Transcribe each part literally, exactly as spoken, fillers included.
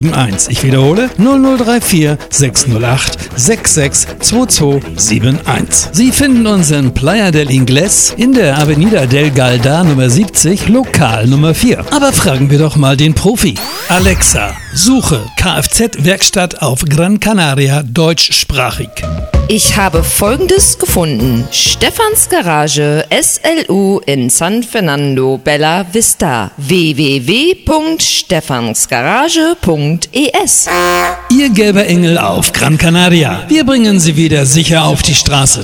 eins. Ich wiederhole null null drei vier sechs null acht sechs sechs zwei zwei sieben eins. Sie finden uns in Playa del Ingles in der Avenida del Galda Nummer siebzig, Lokal Nummer vier. Aber fragen wir doch mal den Profi. Alexa, suche Kfz-Werkstatt auf Gran Canaria deutschsprachig. Ich habe Folgendes gefunden. Stefans Garage S L U in San Fernando Bella Vista. w w w punkt stefansgarage punkt e s. Ihr gelber Engel auf Gran Canaria. Wir bringen Sie wieder sicher auf die Straße.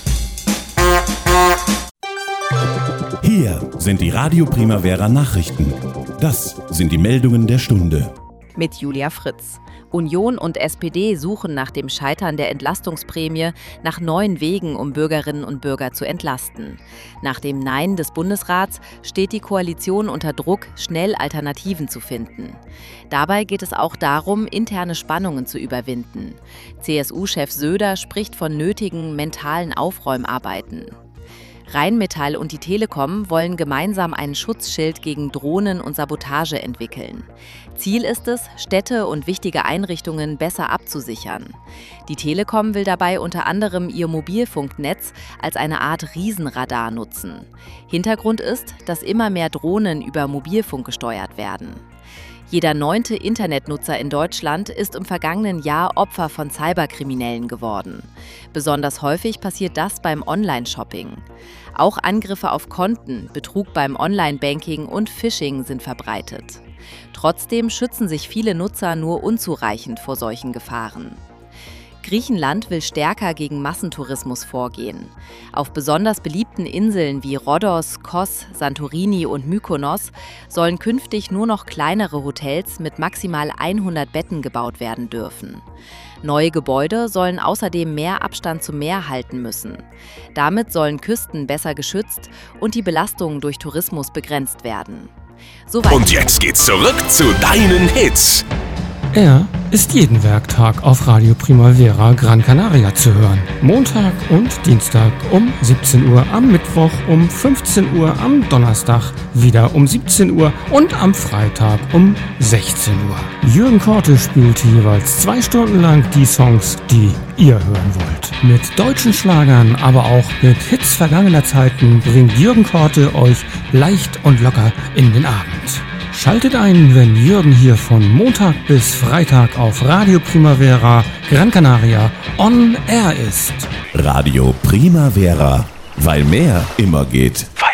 Hier sind die Radio Primavera Nachrichten. Das sind die Meldungen der Stunde. Mit Julia Fritz. Union und S P D suchen nach dem Scheitern der Entlastungsprämie nach neuen Wegen, um Bürgerinnen und Bürger zu entlasten. Nach dem Nein des Bundesrats steht die Koalition unter Druck, schnell Alternativen zu finden. Dabei geht es auch darum, interne Spannungen zu überwinden. C S U-Chef Söder spricht von nötigen mentalen Aufräumarbeiten. Rheinmetall und die Telekom wollen gemeinsam ein Schutzschild gegen Drohnen und Sabotage entwickeln. Ziel ist es, Städte und wichtige Einrichtungen besser abzusichern. Die Telekom will dabei unter anderem ihr Mobilfunknetz als eine Art Riesenradar nutzen. Hintergrund ist, dass immer mehr Drohnen über Mobilfunk gesteuert werden. Jeder neunte Internetnutzer in Deutschland ist im vergangenen Jahr Opfer von Cyberkriminellen geworden. Besonders häufig passiert das beim Online-Shopping. Auch Angriffe auf Konten, Betrug beim Online-Banking und Phishing sind verbreitet. Trotzdem schützen sich viele Nutzer nur unzureichend vor solchen Gefahren. Griechenland will stärker gegen Massentourismus vorgehen. Auf besonders beliebten Inseln wie Rhodos, Kos, Santorini und Mykonos sollen künftig nur noch kleinere Hotels mit maximal hundert Betten gebaut werden dürfen. Neue Gebäude sollen außerdem mehr Abstand zum Meer halten müssen. Damit sollen Küsten besser geschützt und die Belastung durch Tourismus begrenzt werden. Soweit. Und jetzt geht's zurück zu deinen Hits. Er ist jeden Werktag auf Radio Primavera Gran Canaria zu hören. Montag und Dienstag um siebzehn Uhr, am Mittwoch um fünfzehn Uhr, am Donnerstag wieder um siebzehn Uhr und am Freitag um sechzehn Uhr. Jürgen Korte spielt jeweils zwei Stunden lang die Songs, die ihr hören wollt. Mit deutschen Schlagern, aber auch mit Hits vergangener Zeiten bringt Jürgen Korte euch leicht und locker in den Abend. Schaltet ein, wenn Jürgen hier von Montag bis Freitag auf Radio Primavera Gran Canaria on Air ist. Radio Primavera, weil mehr immer geht.